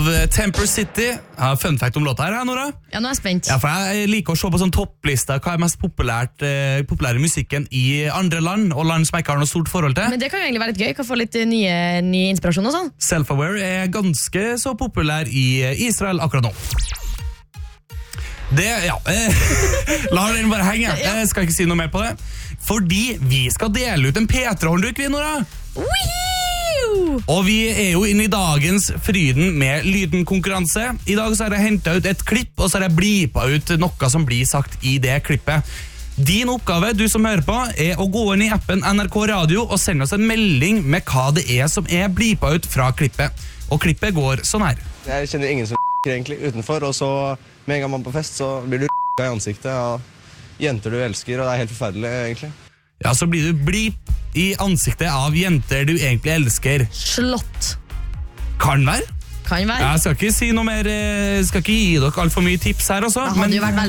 Temper City. Fun fact om låta her, Nora? Ja, nå er jeg spent. Ja, for jeg liker å se på sånn topplister. Hva er mest populære musikken i andre land, og land som jeg ikke har noe stort forhold til. Men det kan jo egentlig være litt gøy, kan få litt ny inspirasjon og sånn. Self-Aware er ganske så populær i Israel akkurat nå. La den bare henge. Jeg skal ikke si noe mer på det. Fordi vi skal dele ut en P3-håndduk, vi, Nora. Og vi er jo inne i dagens Fryden med lyden-konkurranse. I dag så har jeg hentet ut et klipp, og så har jeg blipet ut noe som blir sagt i det klippet. Din oppgave, du som hører på, er å gå inn i appen NRK Radio og sende oss en melding med hva det er som er blipet ut fra klippet. Og klippet går sånn her. Jeg kjenner ingen som egentlig utenfor, og så med en gang man er på fest, så blir du i ansiktet av jenter du elsker, og det er helt forferdelig, egentlig. Ja, så blir du blip i ansiktet av jenter du egentlig elsker. Slått. Kan være. Kan være. Jeg skal ikke si noe mer, skal ikke gi dere alt for mye tips her også. Det hadde jo vært